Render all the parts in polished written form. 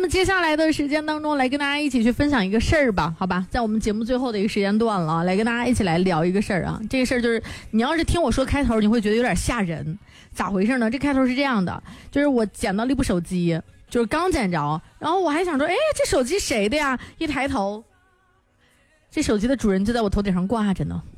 么接下来的时间当中，来跟大家一起去分享一个事儿吧，好吧？在我们节目最后的一个时间段了，来跟大家一起来聊一个事儿啊。这个事儿就是，你要是听我说开头，你会觉得有点吓人。咋回事呢？这开头是这样的，就是我捡到了一部手机，就是刚捡着，然后我还想说，哎，这手机谁的呀？一抬头，这手机的主人就在我头顶上挂着呢。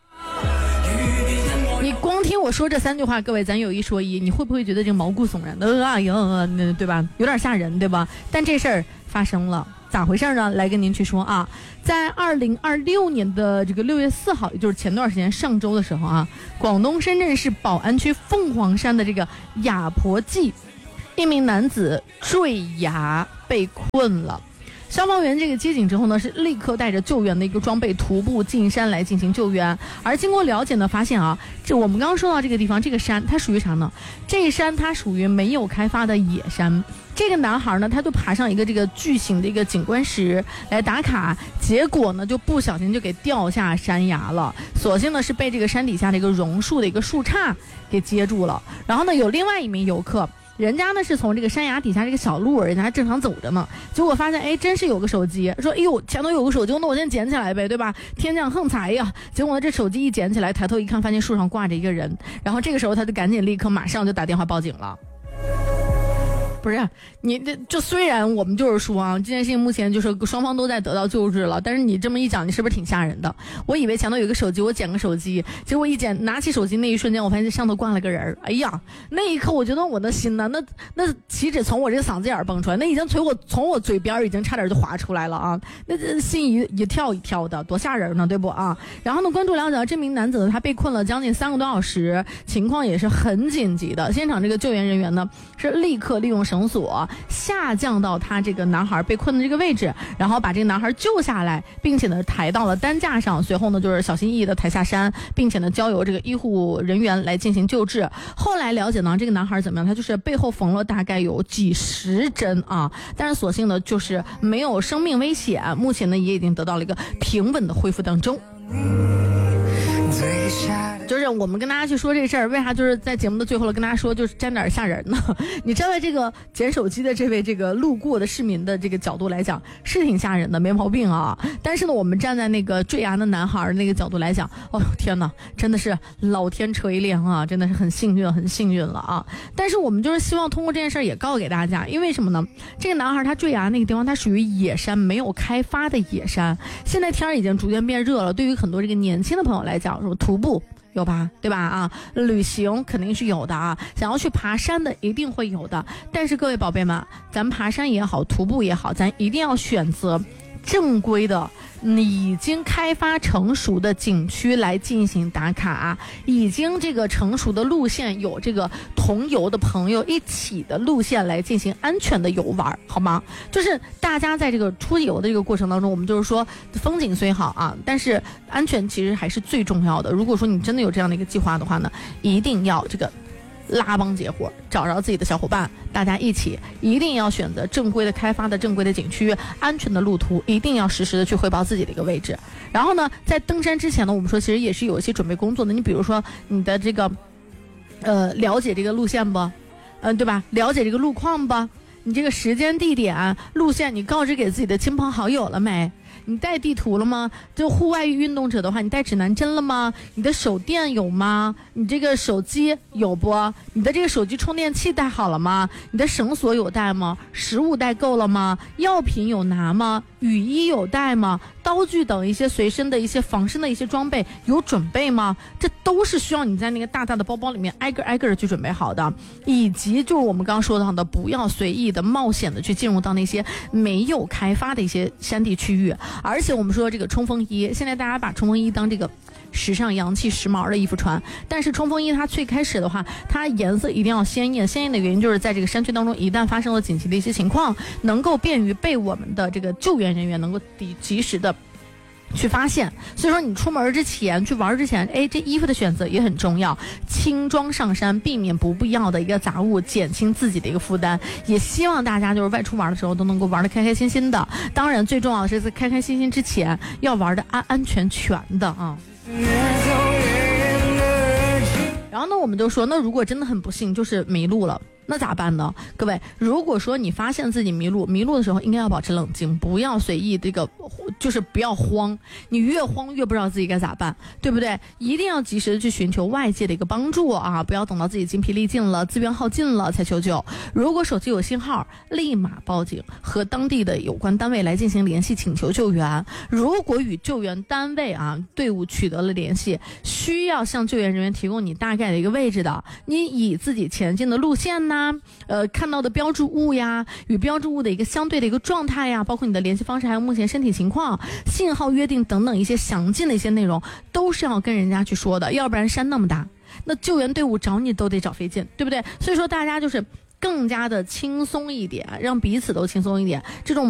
你光听我说这3句话，各位咱有一说一，你会不会觉得这个毛骨悚然的对吧？有点吓人，对吧？但这事儿发生了，咋回事呢？来跟您去说啊，在2026年的这个6月4号，也就是前段时间上周的时候啊，广东深圳市宝安区凤凰山的这个雅婆记，一名男子坠崖被困了。消防员这个接警之后呢，是立刻带着救援的一个装备徒步进山来进行救援。而经过了解呢，发现啊，这我们刚刚说到这个地方，这个山它属于啥呢？这山它属于没有开发的野山。这个男孩呢，他就爬上一个这个巨型的一个景观石来打卡，结果呢就不小心就给掉下山崖了。所幸呢是被这个山底下的一个榕树的一个树杈给接住了。然后呢，有另外一名游客。人家呢是从这个山崖底下这个小路，人家还正常走着呢，结果发现哎，真是有个手机，说哎呦前头有个手机，那我先捡起来呗，对吧？天降横财呀！结果呢这手机一捡起来，抬头一看，发现树上挂着一个人，然后这个时候他就赶紧立刻马上就打电话报警了。不是你这虽然我们就是说啊，这件事情目前就是双方都在得到救治了，但是你这么一讲，你是不是挺吓人的？我以为前头有个手机，我捡个手机，结果一捡拿起手机那一瞬间，我发现上头挂了个人。哎呀，那一刻我觉得我的心呢，那岂止从我这个嗓子眼蹦出来，那已经从我嘴边已经差点就滑出来了啊！那心一跳一跳的，多吓人呢，对不啊？然后呢，关注了解到这名男子呢，他被困了将近3个多小时，情况也是很紧急的。现场这个救援人员呢，是立刻利用绳索下降到他这个男孩被困的这个位置，然后把这个男孩救下来，并且呢抬到了担架上，随后呢就是小心翼翼的抬下山，并且呢交由这个医护人员来进行救治。后来了解呢，这个男孩怎么样？他就是背后缝了大概有几10针啊，但是所幸呢就是没有生命危险，目前呢也已经得到了一个平稳的恢复当中。就是我们跟大家去说这事儿，为啥就是在节目的最后了跟大家说就是沾点吓人呢？你站在这个捡手机的这位这个路过的市民的这个角度来讲是挺吓人的，没毛病啊。但是呢我们站在那个坠崖的男孩那个角度来讲，哦天哪，真的是老天垂怜啊，真的是很幸运了啊。但是我们就是希望通过这件事儿也告诉给大家，因为什么呢？这个男孩他坠崖那个地方它属于野山，没有开发的野山。现在天已经逐渐变热了，对于很多这个年轻的朋友来讲，说徒步有吧，对吧啊？旅行肯定是有的啊，想要去爬山的一定会有的。但是各位宝贝们，咱们爬山也好，徒步也好，咱一定要选择正规的已经开发成熟的景区来进行打卡，已经这个成熟的路线，有这个同游的朋友一起的路线来进行安全的游玩，好吗？就是大家在这个出游的这个过程当中，我们就是说风景虽好啊，但是安全其实还是最重要的。如果说你真的有这样的一个计划的话呢，一定要这个拉帮结伙，找着自己的小伙伴，大家一起一定要选择正规的开发的正规的景区，安全的路途，一定要实时的去汇报自己的一个位置。然后呢在登山之前呢，我们说其实也是有一些准备工作的。你比如说你的这个了解这个路线不对吧，了解这个路况吧，你这个时间地点路线你告知给自己的亲朋好友了没？你带地图了吗？就户外运动者的话，你带指南针了吗？你的手电有吗？你这个手机有不？你的这个手机充电器带好了吗？你的绳索有带吗？食物带够了吗？药品有拿吗？雨衣有带吗？刀具等一些随身的一些防身的一些装备有准备吗？这都是需要你在那个大大的包包里面挨个的去准备好的。以及就是我们刚刚说到的，不要随意的冒险的去进入到那些没有开发的一些山地区域。而且我们说这个冲锋衣，现在大家把冲锋衣当这个时尚洋气时髦的衣服穿，但是冲锋衣它最开始的话，它颜色一定要鲜艳的原因就是在这个山区当中一旦发生了紧急的一些情况，能够便于被我们的这个救援人员能够及时的去发现。所以说你出门之前去玩之前，这衣服的选择也很重要，轻装上山，避免不必要的一个杂物，减轻自己的一个负担。也希望大家就是外出玩的时候都能够玩得开开心心的，当然最重要的是在开开心心之前要玩得安全全的啊。然后呢我们就说，那如果真的很不幸就是迷路了， 那咋办呢？各位，如果说你发现自己迷路的时候，应该要保持冷静，不要随意就是不要慌，你越慌越不知道自己该咋办，对不对？一定要及时的去寻求外界的一个帮助啊，不要等到自己精疲力尽了，资源耗尽了才求救。如果手机有信号，立马报警，和当地的有关单位来进行联系，请求救援。如果与救援单位队伍取得了联系，需要向救援人员提供你大概的一个位置的，你以自己前进的路线呐，看到的标志物呀，与标志物的一个相对的一个状态呀，包括你的联系方式，还有目前身体情况、信号约定等等一些详尽的一些内容，都是要跟人家去说的，要不然山那么大，那救援队伍找你都得找费劲，对不对？所以说大家就是更加的轻松一点，让彼此都轻松一点，这种